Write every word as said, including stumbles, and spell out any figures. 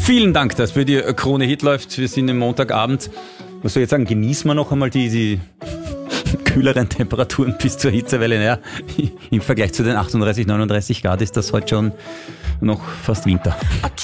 Vielen Dank, dass für die Krone Hit läuft. Wir sind am Montagabend. Was soll ich jetzt sagen? Genießen wir noch einmal die, die kühleren Temperaturen bis zur Hitzewelle. Naja, im Vergleich zu den achtunddreißig, neununddreißig Grad ist das heute schon noch fast Winter.